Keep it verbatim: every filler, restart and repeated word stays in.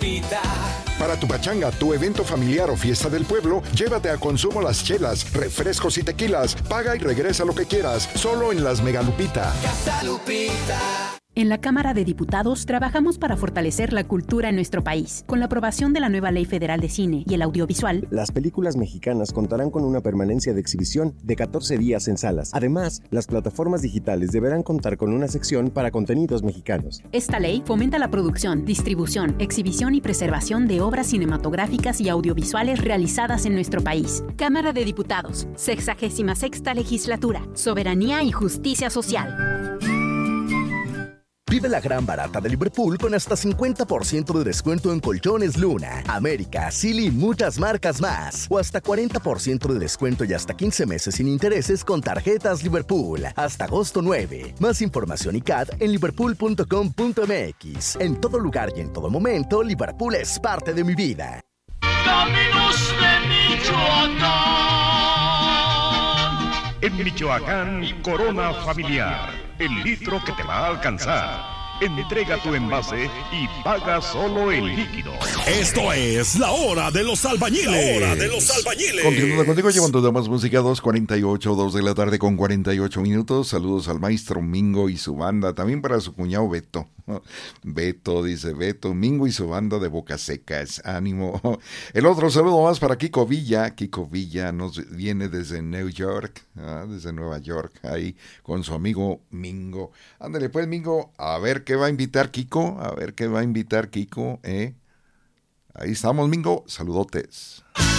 Lupita. Para tu pachanga, tu evento familiar o fiesta del pueblo, llévate a consumo las chelas, refrescos y tequilas. Paga y regresa lo que quieras, solo en las Mega Lupita. Casa Lupita. En la Cámara de Diputados trabajamos para fortalecer la cultura en nuestro país. Con la aprobación de la nueva Ley Federal de Cine y el Audiovisual, las películas mexicanas contarán con una permanencia de exhibición de catorce días en salas. Además, las plataformas digitales deberán contar con una sección para contenidos mexicanos. Esta ley fomenta la producción, distribución, exhibición y preservación de obras cinematográficas y audiovisuales realizadas en nuestro país. Cámara de Diputados, sexagésima sexta Legislatura, Soberanía y Justicia Social. Vive la gran barata de Liverpool con hasta cincuenta por ciento de descuento en colchones Luna, América, Silly y muchas marcas más. O hasta cuarenta por ciento de descuento y hasta quince meses sin intereses con tarjetas Liverpool. Hasta agosto nueve. Más información y C A D en liverpool punto com punto m x. En todo lugar y en todo momento, Liverpool es parte de mi vida. Caminos de Michoacán. En Michoacán, Corona Familiar, el litro que te va a alcanzar. Entrega tu envase y paga solo el líquido. Esto es La Hora de los Albañiles. La Hora de los Albañiles. Continuando contigo, llevando de más música, dos cuarenta y ocho, dos de la tarde con cuarenta y ocho minutos. Saludos al maestro Mingo y su banda, también para su cuñado Beto. Beto, dice Beto, Mingo y su banda de Bocas Secas, ánimo. El otro saludo más para Kiko Villa. Kiko Villa nos viene desde New York, ¿ah? desde Nueva York, ahí con su amigo Mingo. Ándale pues, Mingo, a ver qué va a invitar Kiko, a ver qué va a invitar Kiko, ¿eh? Ahí estamos, Mingo, saludotes.